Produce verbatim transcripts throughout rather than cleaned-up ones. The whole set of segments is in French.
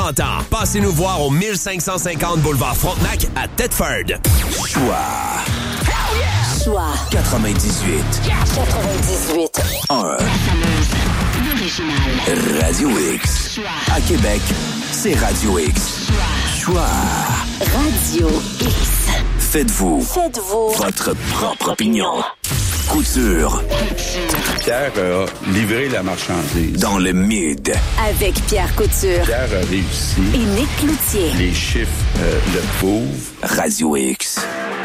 quarante ans. Passez nous voir au mille cinq cent cinquante boulevard Frontenac à Thetford. Choix. Choix. quatre-vingt-dix-huit. quatre-vingt-dix-huit. un. Radio X. À Québec, c'est Radio X. Choix. Radio X. Faites-vous. Faites-vous. Votre propre opinion. Couture. Pierre a livré la marchandise. Dans le mid. Avec Pierre Couture. Pierre a réussi. Et Nick Cloutier. Les chiffres euh, le prouvent. Radio X.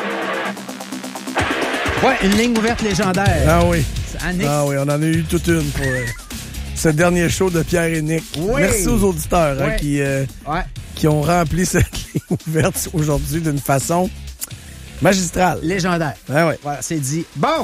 Ouais, une ligne ouverte légendaire. Ah oui. Annick. Ah oui, on en a eu toute une pour euh, ce dernier show de Pierre et Nick. Oui. Merci aux auditeurs Ouais. hein, qui, euh, Ouais. qui ont rempli cette ligne ouverte aujourd'hui d'une façon magistrale. Légendaire. Ah ouais. Voilà, c'est dit. Bon,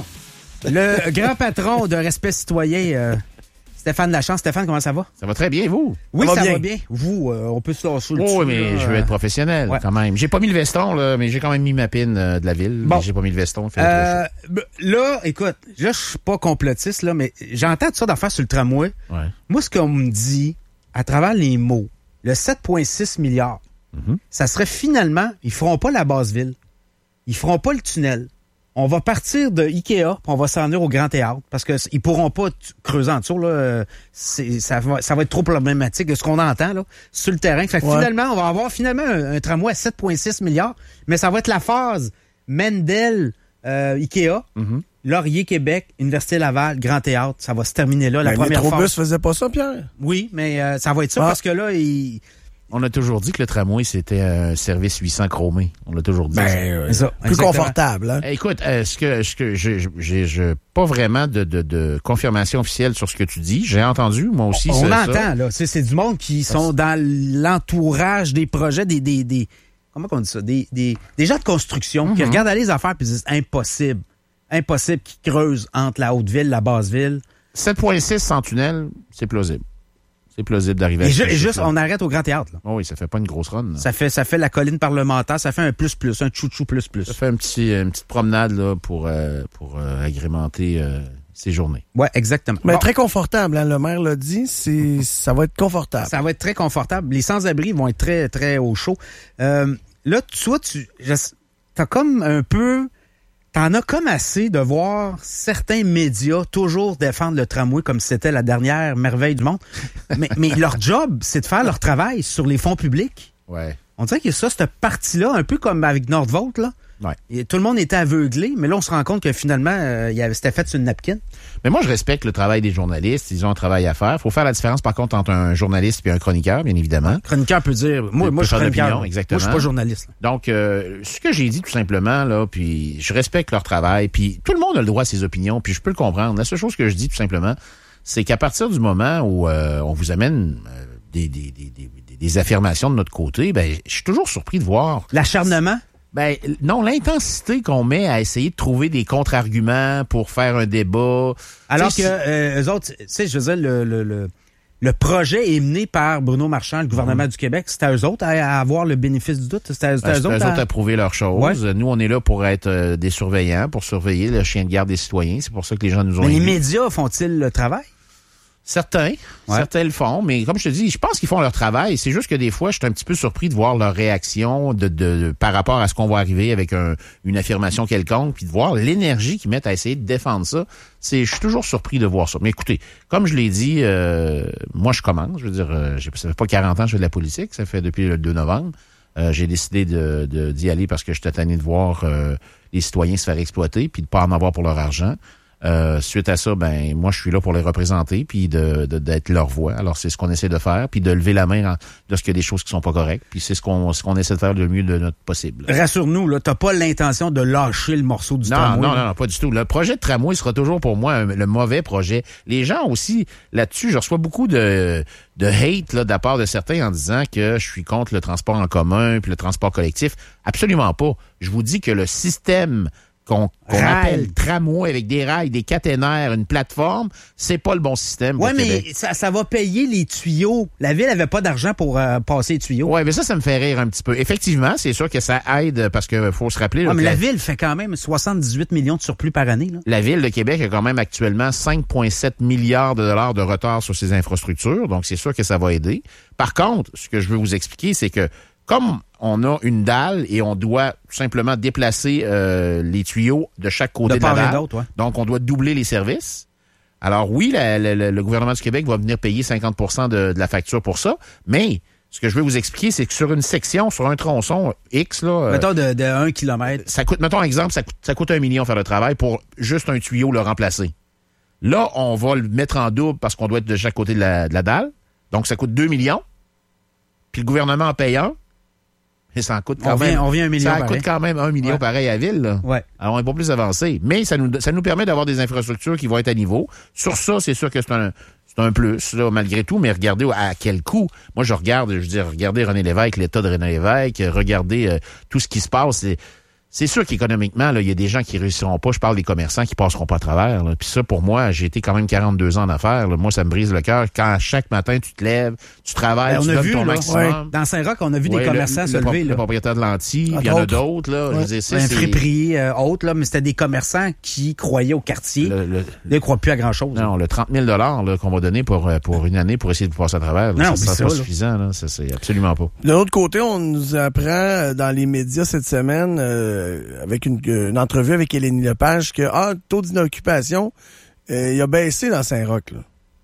le grand patron de Respect citoyen, euh, Stéphane Lachance. Stéphane, comment ça va? Ça va très bien, vous? Oui, Ça ça, va va, bien. bien. Vous, euh, on peut se lâcher le Oui, dessus, mais là, je veux euh, être professionnel ouais. quand même. J'ai pas mis le veston, là, mais j'ai quand même mis ma pin euh, de la ville. Bon. Mais j'ai pas mis le veston. Fait Euh, ben, là, écoute, là, je suis pas complotiste, là, mais j'entends tout ça d'affaires sur le tramway. Ouais. Moi, ce qu'on me dit, à travers les mots, le sept virgule six milliards, Mhm. ça serait finalement, ils feront pas la Basse-Ville. Ils feront pas le tunnel. On va partir de Ikea, puis on va s'en venir au Grand Théâtre, parce que ils pourront pas t- creuser en dessous, là. C'est, ça, va, ça va être trop problématique de ce qu'on entend, là, sur le terrain. Fait que Ouais. finalement, on va avoir finalement un, un tramway à sept virgule six milliards, mais ça va être la phase Mendel, euh, Ikea, Mhm. Laurier, Québec, Université Laval, Grand Théâtre. Ça va se terminer là, la Ben, première Métrobus phase. faisait pas ça, Pierre? Oui, mais euh, ça va être ça, Ah. parce que là, il... On a toujours dit que le tramway, c'était un service huit cents chromé. On l'a toujours dit. Ben, C'est ça, plus exactement. confortable, hein? Eh, Écoute, est-ce que, est-ce que j'ai, j'ai, j'ai pas vraiment de, de, de confirmation officielle sur ce que tu dis? J'ai entendu, moi aussi. On c'est entend, ça. là. C'est, c'est du monde qui sont dans l'entourage des projets, des, des, des comment on dit ça? Des, des, des gens de construction qui Mhm. regardent aller les affaires et disent impossible. Impossible qu'ils creusent entre la Haute-Ville, la Basse-Ville. sept virgule six sans tunnel, c'est plausible. C'est plausible d'arriver à Et, ce ju- et juste, chiffre-là. on arrête au Grand Théâtre, là. Oh oui, ça fait pas une grosse run. là. Ça fait, ça fait la colline parlementaire, ça fait un plus-plus, un chouchou plus-plus. Ça fait un petit, une petite promenade là, pour, euh, pour euh, agrémenter euh, ces journées. Ouais, exactement. Mais Bon, très confortable, hein, le maire l'a dit, c'est, ça va être confortable. ça va être très confortable. Les sans-abri vont être très, très au chaud. Euh, là, tu vois, tu, je- t'as comme un peu... T'en as comme assez de voir certains médias toujours défendre le tramway comme si c'était la dernière merveille du monde. mais, mais leur job, c'est de faire leur travail sur les fonds publics. Ouais. On dirait qu'il y a ça, cette partie-là, un peu comme avec Nordvolt, là. Ouais. Et tout le monde était aveuglé, mais là, on se rend compte que finalement, euh, il y avait, c'était fait sur une napkin. Mais moi, je respecte le travail des journalistes. Ils ont un travail à faire. Il faut faire la différence, par contre, entre un journaliste et un chroniqueur, bien évidemment. Chroniqueur peut dire, moi, Peut- moi je suis peut faire chroniqueur. d'opinion, Moi, exactement. je suis pas journaliste. là. Donc, euh, ce que j'ai dit tout simplement, là, puis je respecte leur travail, puis tout le monde a le droit à ses opinions, puis je peux le comprendre. La seule chose que je dis tout simplement, c'est qu'à partir du moment où euh, on vous amène euh, des, des, des, des, des affirmations de notre côté, ben, je suis toujours surpris de voir... L'acharnement? Ben non, l'intensité qu'on met à essayer de trouver des contre-arguments pour faire un débat. Alors Tu que sais, euh, eux autres, tu sais, je veux dire, le, le, le, le projet est mené par Bruno Marchand, le gouvernement du Québec. C'était à eux autres à, à avoir le bénéfice du doute. C'était à, c'était à Ben, eux c'est autres eux à... autres à prouver leurs choses. Ouais. Nous, on est là pour être euh, des surveillants, pour surveiller le chien de garde des citoyens. C'est pour ça que les gens nous ont Mais les élus. médias font-ils le travail? Certains, Ouais. certains le font, mais comme je te dis, je pense qu'ils font leur travail. C'est juste que des fois, je suis un petit peu surpris de voir leur réaction de, de, de- par rapport à ce qu'on va arriver avec un, une affirmation quelconque, puis de voir l'énergie qu'ils mettent à essayer de défendre ça. C'est, je suis toujours surpris de voir ça. Mais écoutez, comme je l'ai dit, euh, moi je commence. Je veux dire, euh, j'ai, ça fait pas quarante ans que je fais de la politique, ça fait depuis le deux novembre. Euh, j'ai décidé de, de, d'y aller parce que j'étais tanné de voir euh, les citoyens se faire exploiter, puis de pas en avoir pour leur argent. Euh, suite à ça, ben moi je suis là pour les représenter puis de, de d'être leur voix. Alors c'est ce qu'on essaie de faire, puis de lever la main en, lorsqu'il y a des choses qui sont pas correctes, puis c'est ce qu'on ce qu'on essaie de faire le mieux de notre possible. Rassure-nous, là, t'as pas l'intention de lâcher le morceau du Non, tramway. non, non, non, pas du tout. Le projet de tramway sera toujours pour moi un- le mauvais projet. Les gens aussi, là-dessus, je reçois beaucoup de, de hate là, de la part de certains en disant que je suis contre le transport en commun puis le transport collectif. Absolument pas. Je vous dis que le système qu'on, qu'on Rail. appelle tramway avec des rails, des caténaires, une plateforme, c'est pas le bon système. Oui, pour mais Québec. ça, ça va payer les tuyaux. La ville avait pas d'argent pour euh, passer les tuyaux. Ouais, mais ça, ça me fait rire un petit peu. Effectivement, c'est sûr que ça aide parce que faut se rappeler. Ouais, là, mais que la la, ville fait quand même soixante-dix-huit millions de surplus par année. Là. la ville de Québec a quand même actuellement cinq virgule sept milliards de dollars de retard sur ses infrastructures, donc c'est sûr que ça va aider. Par contre, ce que je veux vous expliquer, c'est que comme on a une dalle et on doit simplement déplacer euh, les tuyaux de chaque côté De de, la part et dalle, d'autre, ouais. donc on doit doubler les services. Alors oui, la, la, la, le gouvernement du Québec va venir payer cinquante pour cent de, de la facture pour ça, mais ce que je veux vous expliquer, c'est que sur une section, sur un tronçon X, là, euh, Mettons de, de un kilomètre. ça coûte, mettons un exemple, ça coûte, ça coûte un million faire le travail pour juste un tuyau le remplacer. Là, on va le mettre en double parce qu'on doit être de chaque côté de la, de la dalle. Donc, ça coûte deux millions. Puis le gouvernement en paye un. Et ça en coûte quand On même. vient, on vient un million ça pareil. coûte quand même un million Ouais. pareil à la ville, là. Ouais. Alors, on est pas plus avancé. Mais ça nous, ça nous permet d'avoir des infrastructures qui vont être à niveau. Sur ça, c'est sûr que c'est un, c'est un plus, là, malgré tout. Mais regardez à quel coût. Moi, je regarde, je veux dire, regardez René Lévesque, l'état de René Lévesque, regardez euh, tout ce qui se passe. C'est, C'est sûr qu'économiquement, là, il y a des gens qui réussiront pas. Je parle des commerçants qui passeront pas à travers. Là. Puis ça, pour moi, j'ai été quand même quarante-deux ans en affaires. Là. Moi, ça me brise le cœur. Quand chaque matin, tu te lèves, tu travailles, Ben, on tu a donnes vu, ton là, maximum. ouais. Dans Saint-Roch, on a vu Ouais, des le- commerçants le, se pro- lever. Le là. propriétaire de lentilles, Entre puis il y en a autres. d'autres. Là. Je veux Ouais. dire, ça, Un c'est... friperie, euh, autre, là, mais c'était des commerçants qui croyaient au quartier. Le, le, Là, ils ne croient plus à grand-chose. non, le trente mille dollars là, qu'on va donner pour, euh, pour une année pour essayer de passer à travers, là, Non, ça, mais c'est pas ça, là. suffisant. Là. Ça, c'est absolument pas. De l'autre côté, on nous apprend euh, dans les médias cette semaine, euh, avec une, une entrevue avec Élénie Lepage, que ah, le taux d'inoccupation, euh, il a baissé dans Saint-Roch. Là.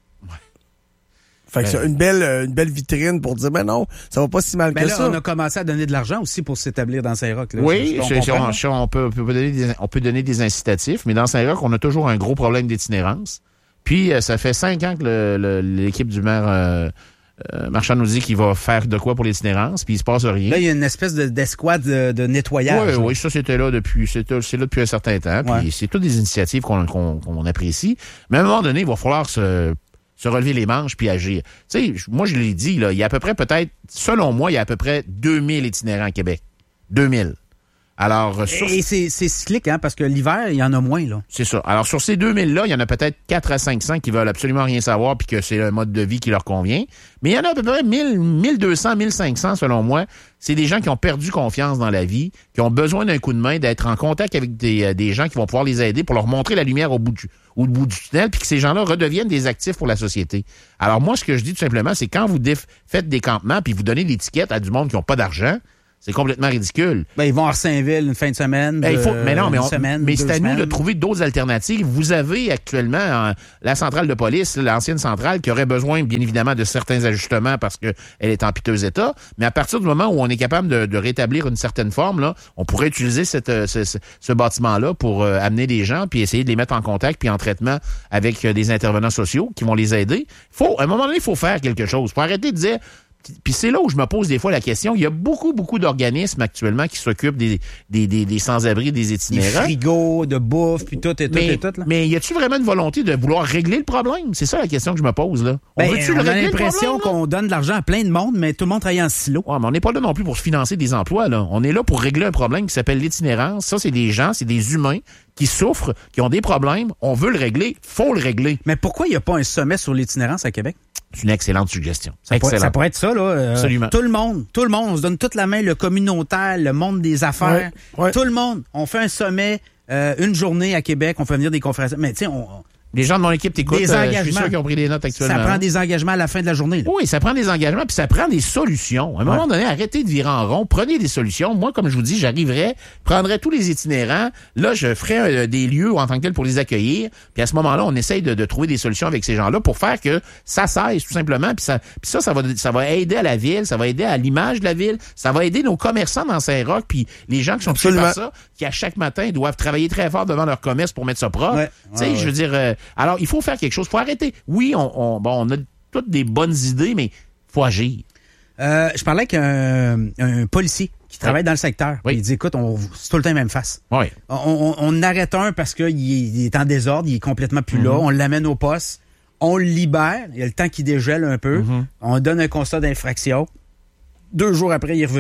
Fait que Ben, c'est une belle, euh, une belle vitrine pour dire, ben non, ça va pas si mal Ben que là, ça. on a commencé à donner de l'argent aussi pour s'établir dans Saint-Roch. Là. Oui, Je- je c'est- c'est- comprends, on, là. c'est- on peut, on peut donner des, on peut donner des incitatifs, mais dans Saint-Roch, on a toujours un gros problème d'itinérance. Puis, euh, ça fait cinq ans que le- le- l'équipe du maire euh, euh, Marchand nous dit qu'il va faire de quoi pour l'itinérance, puis il se passe rien. Là, il y a une espèce de, d'escouade de, de nettoyage. Oui, là. oui, ça c'était là depuis, c'était, c'est là depuis un certain temps. Puis Ouais. c'est toutes des initiatives qu'on, qu'on, qu'on apprécie. Mais à un moment donné, il va falloir se, se relever les manches puis agir. Tu sais, moi je l'ai dit, là, il y a à peu près peut-être, selon moi, il y a à peu près deux mille itinérants à Québec. deux mille. Alors, sur, Et c'est, c'est cyclique, hein, parce que l'hiver, il y en a moins. Là. c'est ça. Alors, sur ces deux mille-là, il y en a peut-être quatre à cinq cents qui veulent absolument rien savoir puis que c'est un mode de vie qui leur convient. Mais il y en a à peu près mille, mille deux cents, mille cinq cents, selon moi. C'est des gens qui ont perdu confiance dans la vie, qui ont besoin d'un coup de main, d'être en contact avec des, euh, des gens qui vont pouvoir les aider pour leur montrer la lumière au bout du, au bout du tunnel puis que ces gens-là redeviennent des actifs pour la société. Alors, moi, ce que je dis tout simplement, c'est quand vous déf- faites des campements puis vous donnez l'étiquette à du monde qui n'ont pas d'argent, c'est complètement ridicule. Ben, ils vont à Saint-Ville une fin de semaine. Ben, il faut, de- mais non, mais, une on- semaine, mais deux c'est à nous semaines. de trouver d'autres alternatives. Vous avez actuellement euh, la centrale de police, l'ancienne centrale, qui aurait besoin, bien évidemment, de certains ajustements parce que elle est en piteux état. Mais à partir du moment où on est capable de, de rétablir une certaine forme, là, on pourrait utiliser cette, euh, ce, ce, ce bâtiment-là pour euh, amener des gens puis essayer de les mettre en contact puis en traitement avec euh, des intervenants sociaux qui vont les aider. Faut, à un moment donné, il faut faire quelque chose. Faut arrêter de dire. Puis c'est là où je me pose des fois la question. Il y a beaucoup, beaucoup d'organismes actuellement qui s'occupent des, des, des, des sans-abri, des Des itinérants. frigos, de bouffe, puis tout et tout Mais, et tout. Là. mais y a-tu vraiment une volonté de vouloir régler le problème? C'est ça la question que je me pose, là. On Ben, veut-tu on le a régler, le l'impression problème, là? qu'on donne de l'argent à plein de monde, mais tout le monde travaille en silo. Ouais, mais on n'est pas là non plus pour se financer des emplois, là. On est là pour régler un problème qui s'appelle l'itinérance. Ça, c'est des gens, c'est des humains qui souffrent, qui ont des problèmes. On veut le régler. Faut le régler. Mais pourquoi il n'y a pas un sommet sur l'itinérance à Québec? C'est une excellente suggestion. Ça pourrait, Excellent. ça pourrait être ça, là. euh, Absolument. Tout le monde, tout le monde, on se donne toute la main, le communautaire, le monde des affaires. Ouais, ouais. Tout le monde. On fait un sommet, euh, une journée à Québec, on fait venir des conférences. Mais tu sais, on, Les gens de mon équipe t'écoutent. Des euh, je suis engagements. sûr qu'ils ont pris des notes actuellement. ça prend des engagements à la fin de la journée. là. Oui, ça prend des engagements, puis ça prend des solutions. À un moment donné, arrêtez de virer en rond, prenez des solutions. Moi, comme je vous dis, j'arriverais, prendrais tous les itinérants, là, je ferais euh, des lieux en tant que tel pour les accueillir, puis à ce moment-là, on essaye de, de trouver des solutions avec ces gens-là pour faire que ça cesse, tout simplement, puis ça, puis ça, ça va, ça va aider à la ville, ça va aider à l'image de la ville, ça va aider nos commerçants dans Saint-Roch, puis les gens qui sont touchés par ça, qui à chaque matin doivent travailler très fort devant leur commerce pour mettre ça propre. Ouais. Tu sais, Ouais, je ouais. veux dire, euh, alors, il faut faire quelque chose, faut arrêter. Oui, on, on, bon, on a toutes des bonnes idées, mais faut agir. Euh, je parlais avec un, un policier qui travaille dans le secteur. Oui. Il dit, écoute, on, c'est tout le temps la même face. Oui. On, on, on arrête un parce qu'il est, il est en désordre, il est complètement plus là. On l'amène au poste, on le libère, il y a le temps qu'il dégèle un peu, on donne un constat d'infraction. Deux jours après, il est revenu.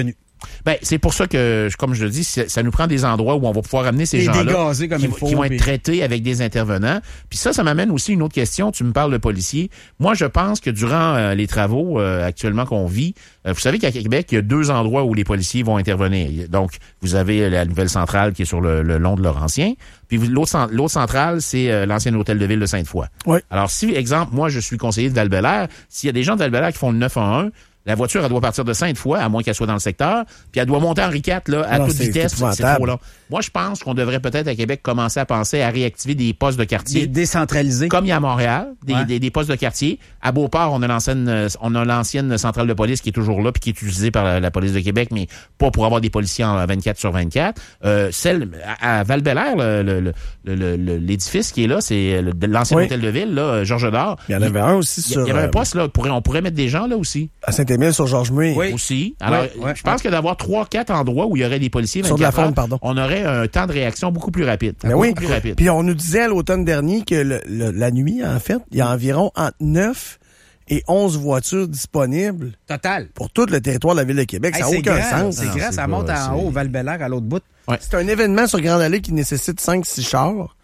Ben, c'est pour ça que, comme je le dis, ça, ça nous prend des endroits où on va pouvoir amener ces Et gens-là dégazés comme qui, il faut, qui vont puis- être traités avec des intervenants. Puis ça, ça m'amène aussi une autre question. Tu me parles de policiers. Moi, je pense que durant euh, les travaux euh, actuellement qu'on vit, euh, vous savez qu'à Québec, il y a deux endroits où les policiers vont intervenir. Donc, vous avez la nouvelle centrale qui est sur le, le long de Laurentien. Puis vous- l'autre, cent- l'autre centrale, c'est euh, l'ancien hôtel de ville de Sainte-Foy. Oui. Alors, si, exemple, moi, je suis conseiller de Val-Bélair, s'il y a des gens de Val-Bélair qui font le neuf un un, la voiture, elle doit partir de Sainte-Foy, à moins qu'elle soit dans le secteur, puis elle doit monter Henri quatre, là, à Non, toute c'est- vitesse. c'est C'est épouvantable. trop long. Moi, je pense qu'on devrait peut-être à Québec commencer à penser à réactiver des postes de Dé- quartier. Décentralisé. Comme il y a à Montréal, des, Ouais. des, des postes de quartier. À Beauport, on a l'ancienne, euh, on a l'ancienne centrale de police qui est toujours là puis qui est utilisée par la, la police de Québec, mais pas pour avoir des policiers en vingt-quatre sur vingt-quatre. Euh, celle à, à Val-Bélair, le, le, le, le- le- l'édifice qui est là, c'est le- de l'ancien Oui. hôtel de ville, là, Georges Dard. Il y en avait un aussi Il y, sur, il y avait un euh, poste là, on pourrait, on pourrait mettre des gens là aussi. à Saint-Émile sur Georges Muir. Oui. Aussi. Alors, Ouais, ouais, je pense ouais. que d'avoir trois, quatre endroits où il y aurait des policiers Sur de la vingt-quatre heures, faune, pardon. on aurait un temps de réaction beaucoup plus rapide. Ben beaucoup oui. plus rapide. Puis on nous disait à l'automne dernier que le- le- la nuit, en fait, il y a environ entre neuf et onze voitures disponibles Total. pour tout le territoire de la ville de Québec. Hey, ça n'a c'est aucun grand, sens. C'est Non, grand, c'est ça pas- monte en c'est- haut, Val-Bélair, à l'autre bout. C'est un événement sur Grande Allée qui nécessite cinq six chars.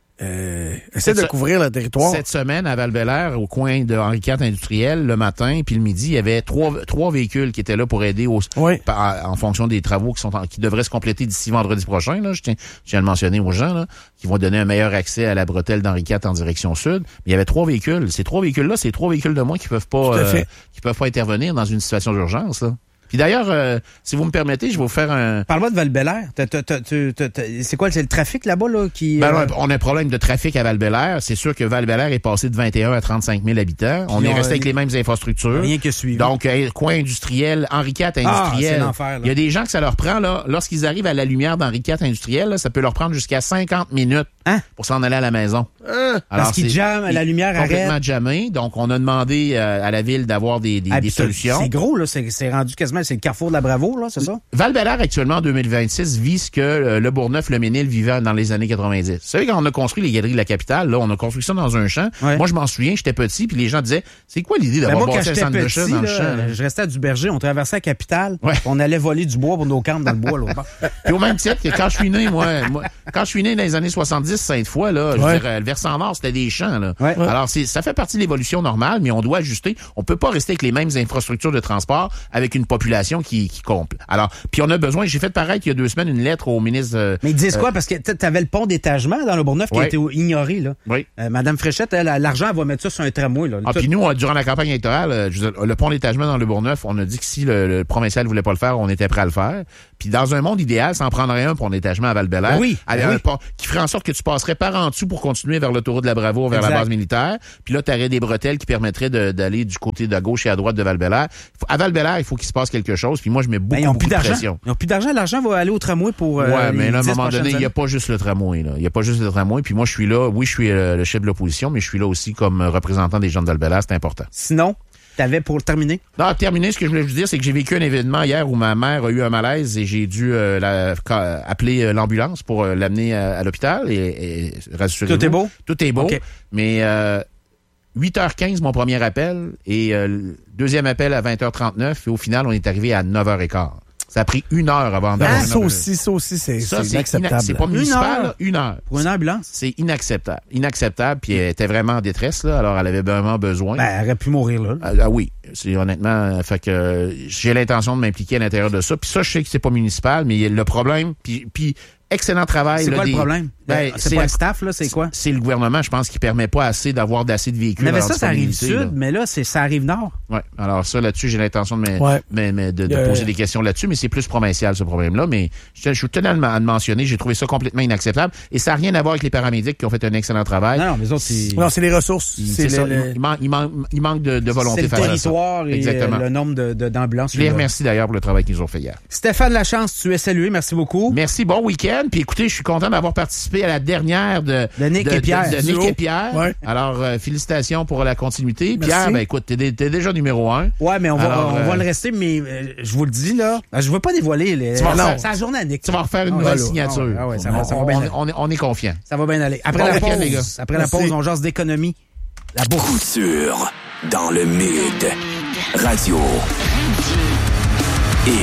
Euh, essaie de Ça- couvrir le territoire. Cette semaine, à Val-Bélair, au coin de Henri quatre industriel, le matin, puis le midi, il y avait trois, trois véhicules qui étaient là pour aider au, Oui. par- en fonction des travaux qui sont en- qui devraient se compléter d'ici vendredi prochain. Là, je tiens, je tiens à le mentionner aux gens, là, qui vont donner un meilleur accès à la bretelle d'Henri quatre en direction sud. Mais il y avait trois véhicules. Ces trois véhicules-là, c'est trois véhicules de moins qui peuvent pas, Tout à fait. qui peuvent pas intervenir dans une situation d'urgence. Là. Puis d'ailleurs, euh, si vous me permettez, je vais vous faire un. Parle-moi de Val-Bélair. T'as- t'as- t'as- t'as- t'as- t'as- C'est quoi, c'est le trafic là-bas, là, qui... Ben, euh, on a un problème de trafic à Val-Bélair. C'est sûr que Val-Bélair est passé de vingt et un à trente-cinq mille habitants. On Puis est on- resté avec les mêmes infrastructures. Rien que suivi. Donc, euh, coin industriel, Henri quatre Ah, industriel. c'est l'enfer, là. Il y a des gens que ça leur prend, là, lorsqu'ils arrivent à la lumière d'Henri quatre industriel, là, ça peut leur prendre jusqu'à cinquante minutes Hein? pour s'en aller à la maison. Alors, Parce qu'ils c'est- jamment, la lumière complètement arrête. jammé. Donc, on a demandé euh, à la ville d'avoir des, des, Ah, des puis c'est- solutions. C'est gros, là. C'est c'est rendu quasiment... C'est le carrefour de la Bravo, là, c'est ça? Val-Bélair, actuellement, en deux mille vingt-six, vit ce que euh, le Bourgneuf, le Ménil vivaient dans les années quatre-vingt-dix. Vous savez, quand on a construit les galeries de la capitale, là, on a construit ça dans un champ. Ouais. Moi, je m'en souviens, j'étais petit, puis les gens disaient, c'est quoi l'idée Ben d'avoir moi, quand bâti un j'étais centre de petit, chat dans le là, champ? là? je restais à Duberger, on traversait la capitale, Ouais. puis on allait voler du bois pour nos camps dans le bois, là. Puis au même titre que quand je suis né, moi, moi, quand je suis né dans les années soixante-dix, Sainte-Foy, là, je veux Ouais. dire, le versant nord, c'était des champs, là. Ouais. Alors, c'est, ça fait partie de l'évolution normale, mais on doit ajuster. On peut pas rester avec les mêmes infrastructures de transport avec une population qui, qui comble. Alors, puis on a besoin, j'ai fait pareil il y a deux semaines, une lettre au ministre. euh, Mais ils disent quoi? Parce que t- t'avais le pont d'étagement dans le Bourgneuf qui Ouais. a été ignoré, là. Oui. Euh, Madame Fréchette, elle, l'argent, elle va mettre ça sur un tramway, là. Ah, Tout- puis nous, euh, durant la campagne électorale, euh, je veux dire, le pont d'étagement dans le Bourgneuf, on a dit que si le, le provincial voulait pas le faire, on était prêt à le faire. Puis dans un monde idéal, ça en prendrait un pont d'étagement à Val-Bélair. Ben oui, avec ben un oui. pont qui ferait en sorte que tu passerais par en dessous pour continuer vers l'autoroute de la Bravo, vers Exact. la base militaire. Puis là, tu aurais des bretelles qui permettraient de- d'aller du côté de gauche et à droite de Val-Bélair. Faut- À Val-Bélair, il faut qu'il se passe quelque chose. Puis moi, je mets beaucoup, Ben, ils ont beaucoup plus de d'argent. pression. Ils ont plus d'argent. L'argent va aller au tramway pour. euh, Ouais, les mais là, à un dix moment prochaines donné, il n'y a années. pas juste le tramway, là. Il n'y a pas juste le tramway. Puis moi, je suis là. Oui, je suis euh, le chef de l'opposition, mais je suis là aussi comme euh, représentant des gens de Val-Bélair. C'est important. Sinon, t'avais pour terminer. Non, terminé, ce que je voulais vous dire, c'est que j'ai vécu un événement hier où ma mère a eu un malaise et j'ai dû euh, la, ca- appeler euh, l'ambulance pour euh, l'amener à, à l'hôpital. Et, et rassurez-vous, Tout est beau? Tout est beau. OK. Mais euh, huit heures quinze, mon premier appel, et euh, le deuxième appel à vingt heures trente-neuf, et au final, on est arrivé à neuf heures quinze. Ça a pris une heure avant Ah, d'avoir un ça appel. aussi, ça aussi, c'est Ça, c'est c'est inacceptable. ina- c'est pas Une municipal, heure? là, une heure. Pour une ambulance? C'est inacceptable. Inacceptable, puis elle était vraiment en détresse, là, alors elle avait vraiment besoin. Ben, elle aurait pu mourir, là. Ah, ah oui, c'est honnêtement, euh, fait que euh, j'ai l'intention de m'impliquer à l'intérieur de ça. Puis ça, je sais que c'est pas municipal, mais le problème, puis, puis excellent travail. C'est là, quoi des- le problème? Ben, c'est pas la- le staff, là, c'est quoi? C'est le gouvernement, je pense, qui permet pas assez d'avoir d'assez de véhicules. Mais, mais à leur ça, ça arrive disponibilité, sud, là. mais là, c'est, ça arrive nord. Ouais. Alors ça, là-dessus, j'ai l'intention de, me- Ouais. me- me- de, de Euh, poser des questions là-dessus, mais c'est plus provincial, ce problème-là. Mais je, je tenais à le à le mentionner, j'ai trouvé ça complètement inacceptable. Et ça n'a rien à voir avec les paramédics qui ont fait un excellent travail. Non, non, mais les autres, c'est, Non, c'est les ressources. Il- C'est c'est ça, le- le- il, man- il man- il manque de, de c'est volonté le face à ça. territoire et Exactement. euh, le nombre de, de, d'ambulances. Je les là. remercie d'ailleurs pour le travail qu'ils ont fait hier. Stéphane Lachance, tu es salué. Merci beaucoup. Merci, bon week-end. Puis écoutez, je suis content d'avoir participé à la dernière de, De Nick et Pierre. De, de Duo. Nick et Pierre. Ouais. Alors, euh, félicitations pour la continuité. Merci. Pierre, ben écoute, t'es, dé- t'es déjà numéro un. Ouais, mais on va, Alors, on euh, va le rester, mais euh, je vous le dis, là, je veux pas dévoiler. Les, Tu vas c'est- faire- c'est la journée à Nick. Tu vas refaire une Ah, nouvelle là. signature. Ah ouais, ça va- ça va on, bien on, aller. on est, on est confiant. Ça va bien aller. Après Bon la week-end, pause, les gars. après la Merci. pause, on jase d'économie. La bourse. Coup sûr dans le mid. Radio X.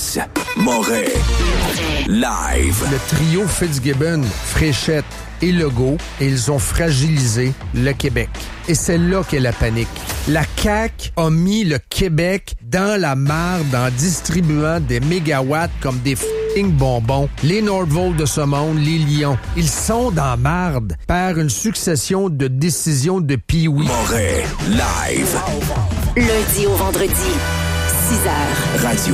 X. Moret. Live. Le trio Fitzgibbon, Fréchette et Legault, ils ont fragilisé le Québec. Et c'est là qu'est la panique. La C A Q a mis le Québec dans la marde en distribuant des mégawatts comme des f***ing bonbons. Les Nordvolt de ce monde, les Lions, ils sont dans la marde par une succession de décisions de pee-wee. Moret. Live. Lundi au vendredi, six heures. Radio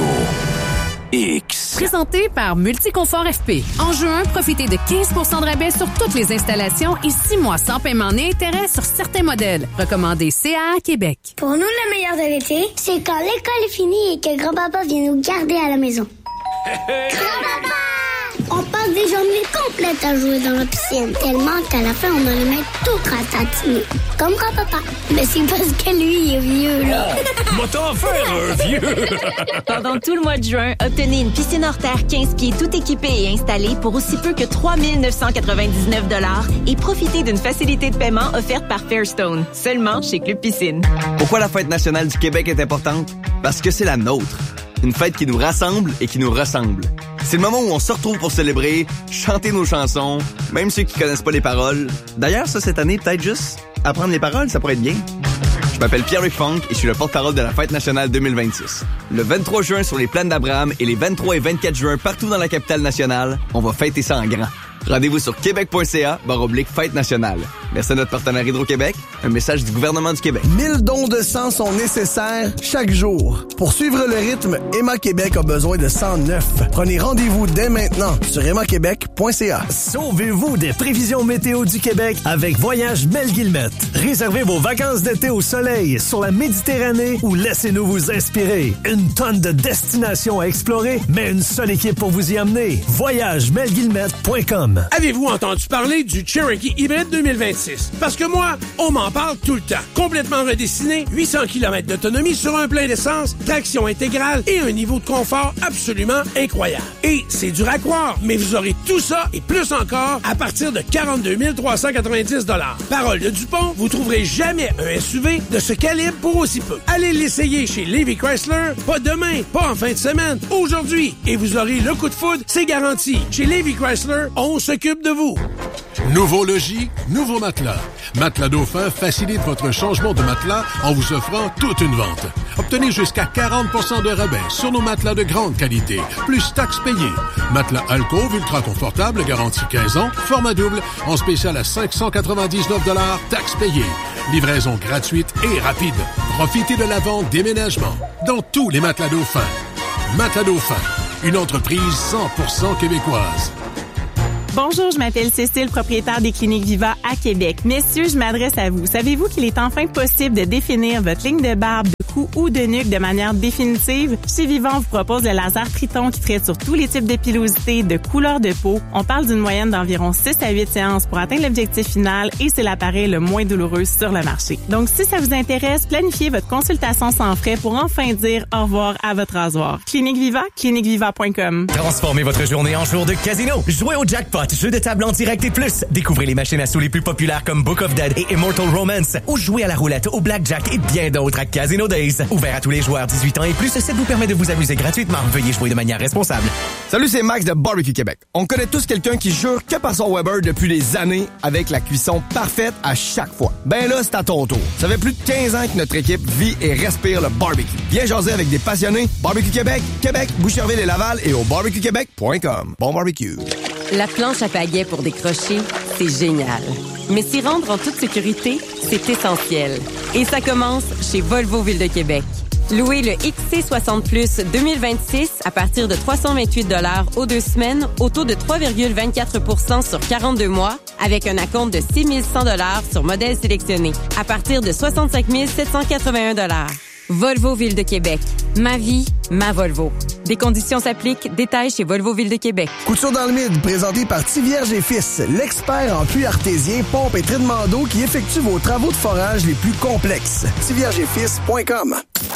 X. Présenté par Multiconfort F P. En juin, profitez de quinze pour cent de rabais sur toutes les installations et six mois sans paiement ni intérêt sur certains modèles. Recommandé C A A Québec. Pour nous, le meilleur de l'été, c'est quand l'école est finie et que grand-papa vient nous garder à la maison. Grand-papa! On passe des journées complètes à jouer dans la piscine, tellement qu'à la fin, on a les mains toutes ratatinées. Comme grand-papa. Mais c'est parce que lui, il est vieux, là. Moi, t'en faire un vieux! Pendant tout le mois de juin, obtenez une piscine hors terre quinze pieds tout équipée et installée pour aussi peu que trois mille neuf cent quatre-vingt-dix-neuf dollars et profitez d'une facilité de paiement offerte par Fairstone, seulement chez Club Piscine. Pourquoi la fête nationale du Québec est importante? Parce que c'est la nôtre. Une fête qui nous rassemble et qui nous ressemble. C'est le moment où on se retrouve pour célébrer, chanter nos chansons, même ceux qui connaissent pas les paroles. D'ailleurs, ça, cette année, peut-être juste apprendre les paroles, ça pourrait être bien. Je m'appelle Pierre-Luc Funk et je suis le porte-parole de la Fête nationale deux mille vingt-six. Le vingt-trois juin sur les plaines d'Abraham et les vingt-trois et vingt-quatre juin partout dans la capitale nationale, on va fêter ça en grand. Rendez-vous sur québec.ca barre oblique fête nationale. Merci à notre partenaire Hydro-Québec. Un message du gouvernement du Québec. mille dons de sang sont nécessaires chaque jour. Pour suivre le rythme, Emma Québec a besoin de sang neuf. Prenez rendez-vous dès maintenant sur emma québec point c a. Sauvez-vous des prévisions météo du Québec avec Voyage Mel Guillemette. Réservez vos vacances d'été au soleil sur la Méditerranée ou laissez-nous vous inspirer. Une tonne de destinations à explorer, mais une seule équipe pour vous y amener. voyage mel guillemette point com. Avez-vous entendu parler du Cherokee Hybrid deux mille vingt-six? Parce que moi, on m'en parle tout le temps. Complètement redessiné, huit cents kilomètres d'autonomie sur un plein d'essence, traction intégrale et un niveau de confort absolument incroyable. Et c'est dur à croire, mais vous aurez tout ça et plus encore à partir de quarante-deux mille trois cent quatre-vingt-dix dollars. Parole de Dupont, vous trouverez jamais un S U V de ce calibre pour aussi peu. Allez l'essayer chez Levi Chrysler, pas demain, pas en fin de semaine, aujourd'hui. Et vous aurez le coup de foudre, c'est garanti. Chez Levi Chrysler, on s'occupe de vous. Nouveau logis, nouveau matelas. Matelas Dauphin facilite votre changement de matelas en vous offrant toute une vente. Obtenez jusqu'à quarante pour cent de rabais sur nos matelas de grande qualité, plus taxes payées. Matelas Alcove ultra confortable, garantie quinze ans, format double, en spécial à cinq cent quatre-vingt-dix-neuf dollars, taxes payées. Livraison gratuite et rapide. Profitez de la vente déménagement dans tous les matelas Dauphin. Matelas Dauphin, une entreprise cent pour cent québécoise. Bonjour, je m'appelle Cécile, propriétaire des Cliniques Viva à Québec. Messieurs, je m'adresse à vous. Savez-vous qu'il est enfin possible de définir votre ligne de barbe, de cou ou de nuque de manière définitive? Chez Viva, on vous propose le laser Triton qui traite sur tous les types de pilosité, de couleur de peau. On parle d'une moyenne d'environ six à huit séances pour atteindre l'objectif final et c'est l'appareil le moins douloureux sur le marché. Donc, si ça vous intéresse, planifiez votre consultation sans frais pour enfin dire au revoir à votre rasoir. Clinique Viva, clinique viva point com. Transformez votre journée en jour de casino. Jouez au jackpot, jeu de table en direct et plus. Découvrez les machines à sous les plus populaires comme Book of Dead et Immortal Romance. Ou jouez à la roulette, au blackjack et bien d'autres à Casino Days. Ouvert à tous les joueurs dix-huit ans et plus, ça vous permet de vous amuser gratuitement. Veuillez jouer de manière responsable. Salut, c'est Max de Barbecue Québec. On connaît tous quelqu'un qui jure que par son Weber depuis des années avec la cuisson parfaite à chaque fois. Ben là, c'est à ton tour. Ça fait plus de quinze ans que notre équipe vit et respire le barbecue. Viens jaser avec des passionnés. Barbecue Québec, Québec, Boucherville et Laval et au barbecue québec point com. Bon barbecue. La planche à pagaie pour décrocher, c'est génial. Mais s'y rendre en toute sécurité, c'est essentiel. Et ça commence chez Volvo Ville de Québec. Louez le X C soixante plus deux mille vingt-six à partir de trois cent vingt-huit dollars aux deux semaines au taux de trois virgule vingt-quatre pour cent sur quarante-deux mois avec un acompte de six mille cent dollars sur modèle sélectionné à partir de soixante-cinq mille sept cent quatre-vingt-un dollars. Volvo Ville de Québec. Ma vie, ma Volvo. Des conditions s'appliquent. Détails chez Volvo Ville de Québec. Couture dans le mid, présenté par Tivierge et Fils, l'expert en puits artésien, pompe et traitement d'eau qui effectue vos travaux de forage les plus complexes. tivierge et fils point com.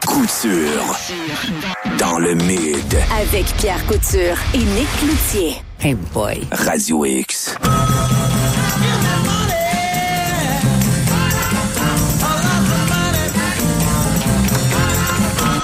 Couture dans le mid. Avec Pierre Couture et Nick Cloutier. Hey boy. Radio X.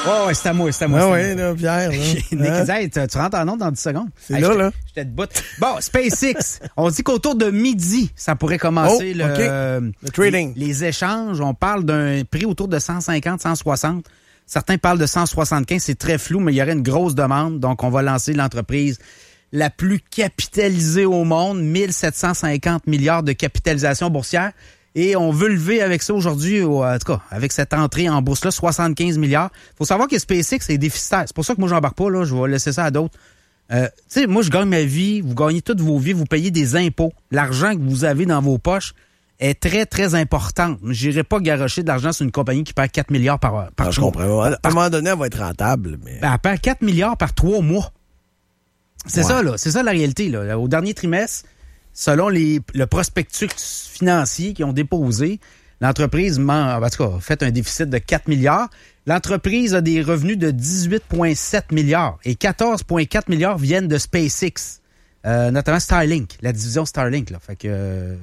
Oh, ouais, c'est à moi, c'est à moi. Ah c'est ouais, à moi. là, Pierre. Là. Nick, Hein? hey, tu, tu rentres en onde dans dix secondes. C'est là, là. J'étais debout. Bon, SpaceX. On dit qu'autour de midi, ça pourrait commencer Oh, le, OK. euh, Le trading. Les, les échanges. On parle d'un prix autour de cent cinquante, cent soixante. Certains parlent de cent soixante-quinze. C'est très flou, mais il y aurait une grosse demande. Donc, on va lancer l'entreprise la plus capitalisée au monde, mille sept cent cinquante milliards de capitalisation boursière. Et on veut lever avec ça aujourd'hui, en tout cas, avec cette entrée en bourse-là, soixante-quinze milliards. Il faut savoir que SpaceX est déficitaire. C'est pour ça que moi, j'embarque pas, là. Je vais laisser ça à d'autres. Euh, tu sais, moi, je gagne ma vie. Vous gagnez toutes vos vies. Vous payez des impôts. L'argent que vous avez dans vos poches est très, très important. Je n'irai pas garocher de l'argent sur une compagnie qui perd quatre milliards par par Ah, je comprends. À un moment donné, elle va être rentable. Mais... Ben, elle perd quatre milliards par trois mois. C'est Ouais. ça, là. C'est ça la réalité, là. Au dernier trimestre, selon les, le prospectus financier qu'ils ont déposé, l'entreprise en tout cas, a fait un déficit de quatre milliards. L'entreprise a des revenus de dix-huit virgule sept milliards et quatorze virgule quatre milliards viennent de SpaceX, euh, notamment Starlink, la division Starlink. Là. Fait que euh,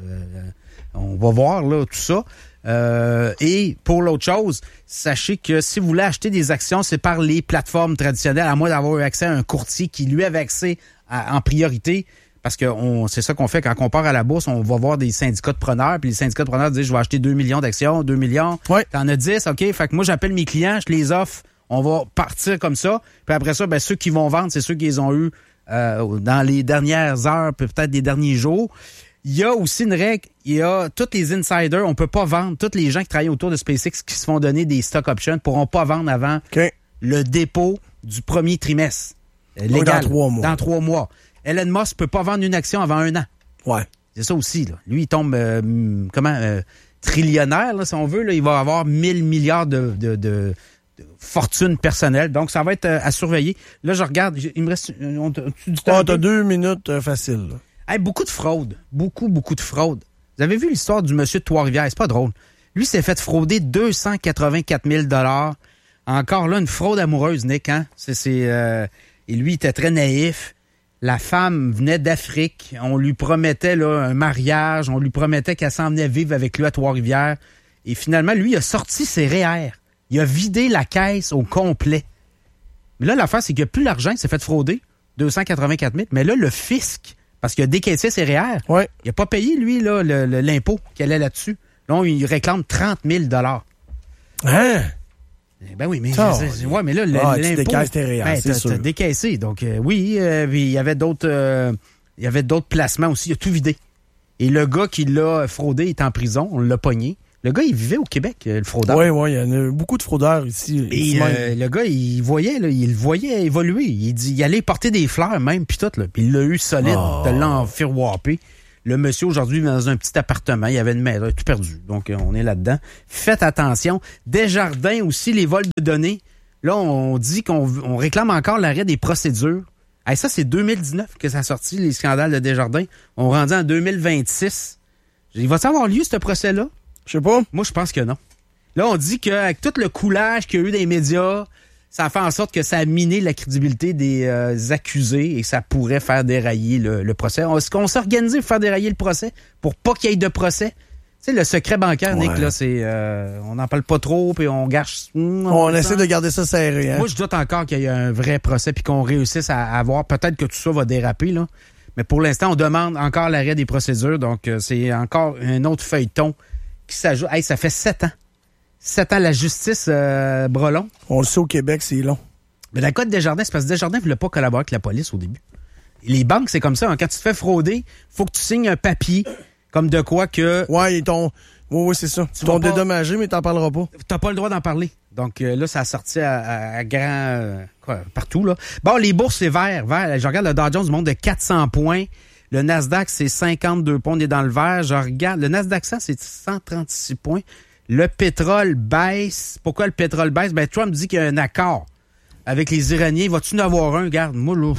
on va voir là tout ça. Euh, et pour l'autre chose, sachez que si vous voulez acheter des actions, c'est par les plateformes traditionnelles, à moins d'avoir eu accès à un courtier qui lui avait accès à, en priorité. Parce que on, c'est ça qu'on fait quand on part à la bourse, on va voir des syndicats de preneurs, puis les syndicats de preneurs disent je vais acheter deux millions d'actions, deux millions. Ouais. T'en as dix, OK. Fait que moi, j'appelle mes clients, je les offre, on va partir comme ça. Puis après ça, ben ceux qui vont vendre, c'est ceux qui les ont eu euh, dans les dernières heures, puis peut-être des derniers jours. Il y a aussi une règle, il y a tous les insiders, on peut pas vendre, tous les gens qui travaillent autour de SpaceX qui se font donner des stock options pourront pas vendre avant okay. le dépôt du premier trimestre. Euh, Donc légal. dans trois mois. Dans trois mois. Elon Musk peut pas vendre une action avant un an. Ouais. C'est ça aussi, là. Lui, il tombe, euh, comment, euh, trillionnaire, là, si on veut, là. Il va avoir mille milliards de, de, de, de fortune personnelle. Donc, ça va être euh, à surveiller. Là, je regarde, il me reste, on, tu, du temps. Oh, t'as deux minutes euh, faciles, là. Hey, beaucoup de fraude. Beaucoup, beaucoup de fraude. Vous avez vu l'histoire du monsieur de Trois-Rivières? C'est pas drôle. Lui s'est fait frauder deux cent quatre-vingt-quatre mille dollars. Encore là, une fraude amoureuse, Nick, hein? C'est, c'est, euh, et lui, il était très naïf. La femme venait d'Afrique. On lui promettait là, un mariage. On lui promettait qu'elle s'en venait vivre avec lui à Trois-Rivières. Et finalement, lui, il a sorti ses R E E R. Il a vidé la caisse au complet. Mais là, l'affaire, c'est qu'il n'a plus l'argent. Il s'est fait frauder. deux cent quatre-vingt-quatre mille. Mais là, le fisc, parce qu'il a décaissé ses R E E R, ouais. il n'a pas payé, lui, là, le, le, l'impôt qui allait là-dessus. Là, il réclame trente mille dollars. Hein? Ben oui, mais, oh, je, ouais, mais là, ah, l'impôt... tu décaisses tes R E E R, ben, c'est t'as, sûr. t'as décaissé. Donc, euh, oui, euh, il y avait d'autres... Euh, il y avait d'autres placements aussi. Il a tout vidé. Et le gars qui l'a fraudé est en prison. On l'a pogné. Le gars, il vivait au Québec, le fraudeur. Oui, oui, il y en a beaucoup de fraudeurs ici. Et ici euh, le gars, il voyait, là, il le voyait évoluer. Il dit, il allait porter des fleurs même, puis tout, là. Puis il l'a eu solide, oh. de l'enfirouapper. Le monsieur, aujourd'hui, dans un petit appartement, il avait une maison, tout perdu. Donc, euh, on est là-dedans. Faites attention. Desjardins aussi, les vols de données. Là, on dit qu'on on réclame encore l'arrêt des procédures. Hey, ça, c'est deux mille dix-neuf que ça a sorti, les scandales de Desjardins. On rendait en deux mille vingt-six. Il va-t-il avoir lieu, ce procès-là? Je sais pas. Moi, je pense que non. Là, on dit qu'avec tout le coulage qu'il y a eu dans les médias, ça a fait en sorte que ça a miné la crédibilité des euh, accusés et ça pourrait faire dérailler le, le procès. Est-ce qu'on s'est organisé pour faire dérailler le procès pour pas qu'il y ait de procès? Tu sais, le secret bancaire, ouais. Nick, là, c'est... Euh, on n'en parle pas trop, puis on gâche... On, on essaie de garder ça serré, hein? Moi, je doute encore qu'il y ait un vrai procès puis qu'on réussisse à avoir... Peut-être que tout ça va déraper, là. Mais pour l'instant, on demande encore l'arrêt des procédures. Donc, euh, c'est encore un autre feuilleton qui s'ajoute. Hey, ça fait sept ans. Sept ans, la justice, euh, Brelon. On le sait au Québec, c'est long. Mais dans le cas de Desjardins, c'est parce que Desjardins ne voulait pas collaborer avec la police au début. Les banques, c'est comme ça. Hein. Quand tu te fais frauder, faut que tu signes un papier comme de quoi que... Ouais, ils t'ont... Oui, oui, c'est ça. Ils t'ont dédommagé, mais t'en parleras pas. T'as pas le droit d'en parler. Donc euh, là, ça a sorti à, à, à grand... Euh, quoi, partout, là. Bon, les bourses, c'est vert. vert. Je regarde le Dow Jones monte de quatre cents points. Le Nasdaq, c'est cinquante-deux points. On est dans le vert. Je regarde... Le Nasdaq cent, c'est cent trente-six points. Le pétrole baisse. Pourquoi le pétrole baisse? Ben, Trump dit qu'il y a un accord avec les Iraniens. Va-tu en avoir un? Regarde, moi, là...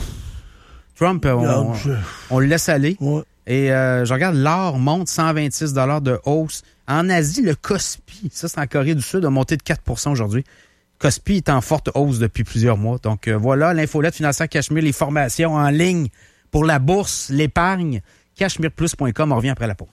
Trump, on, on, on le laisse aller. Ouais. Et euh, je regarde, l'or monte cent vingt-six dollars de hausse. En Asie, le Kospi, ça c'est en Corée du Sud, a monté de quatre pour cent aujourd'hui. Kospi est en forte hausse depuis plusieurs mois. Donc euh, voilà, l'infolette financière Cachemire, les formations en ligne pour la bourse, l'épargne. Cachemire plus point com, on revient après la pause.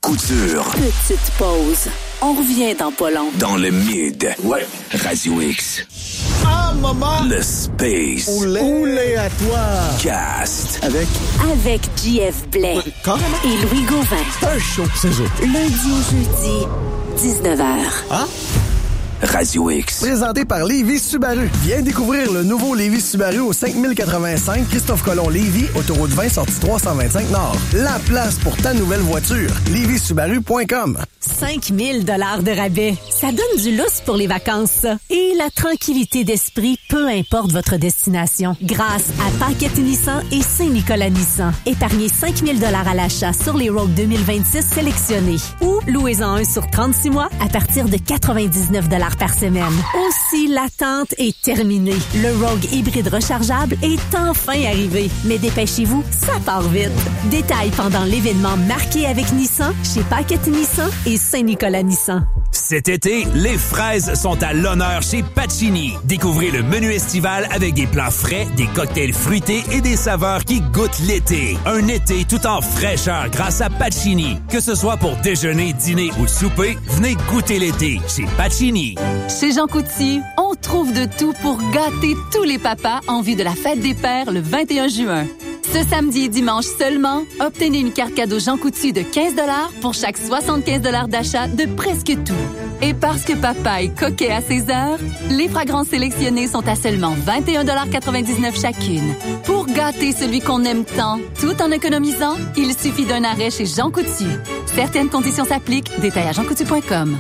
Couture. Petite pause. On revient dans pas long. Dans le mid. Ouais. Radio X. Ah, maman! Le Space. Oulé. Oulé à toi. Cast. Avec. Avec J F Blais. Carrément. Et Louis Gauvin. Un show, c'est eux. Lundi au jeudi, dix-neuf heures. Ah? Radio X. Présenté par Lévis Subaru. Viens découvrir le nouveau Lévis Subaru au cinq mille quatre-vingt-cinq Christophe Colomb Lévis, autoroute vingt, sortie trois cent vingt-cinq Nord. La place pour ta nouvelle voiture. lévis subaru point com. cinq mille dollars de rabais. Ça donne du lousse pour les vacances, ça. Et la tranquillité d'esprit, peu importe votre destination. Grâce à Paquette Nissan et Saint-Nicolas Nissan. Épargnez cinq mille dollars à l'achat sur les Rogue deux mille vingt-six sélectionnés. Ou louez-en un sur trente-six mois à partir de quatre-vingt-dix-neuf dollars par semaine. Aussi, l'attente est terminée. Le Rogue hybride rechargeable est enfin arrivé. Mais dépêchez-vous, ça part vite. Détails pendant l'événement marqué avec Nissan chez Paquette Nissan et Saint-Nicolas Nissan. Cet été, les fraises sont à l'honneur chez Pacini. Découvrez le menu estival avec des plats frais, des cocktails fruités et des saveurs qui goûtent l'été. Un été tout en fraîcheur grâce à Pacini. Que ce soit pour déjeuner, dîner ou souper, venez goûter l'été chez Pacini. Chez Jean Coutu, on trouve de tout pour gâter tous les papas en vue de la fête des pères le vingt et un juin. Ce samedi et dimanche seulement, obtenez une carte cadeau Jean Coutu de quinze dollars pour chaque soixante-quinze dollars d'achat de presque tout. Et parce que papa est coquet à ses heures, les fragrances sélectionnées sont à seulement vingt et un virgule quatre-vingt-dix-neuf dollars chacune. Pour gâter celui qu'on aime tant, tout en économisant, il suffit d'un arrêt chez Jean Coutu. Certaines conditions s'appliquent. Détail à jean coutu point com.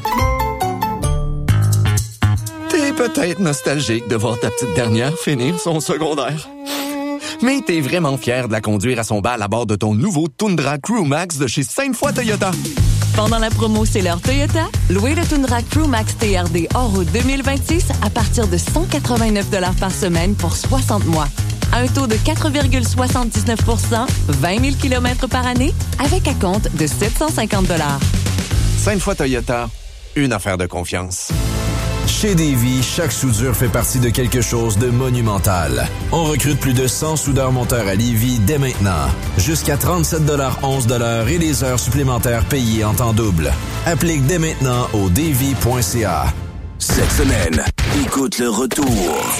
T'es peut-être nostalgique de voir ta petite dernière finir son secondaire. Mais t'es vraiment fier de la conduire à son bal à bord de ton nouveau Tundra Crew Max de chez Sainte-Foy Toyota. Pendant la promo C'est l'heure Toyota, louez le Tundra Crew Max T R D hors route deux mille vingt-six à partir de cent quatre-vingt-neuf dollars par semaine pour soixante mois. À un taux de quatre virgule soixante-dix-neuf pour cent, vingt mille kilomètres par année, avec un compte de sept cent cinquante dollars. Sainte-Foy Toyota, une affaire de confiance. Chez Davy, chaque soudure fait partie de quelque chose de monumental. On recrute plus de cent soudeurs-monteurs à Lévis dès maintenant. Jusqu'à trente-sept dollars onze de l'heure et des heures supplémentaires payées en temps double. Applique dès maintenant au davy point c a. Cette semaine, écoute le retour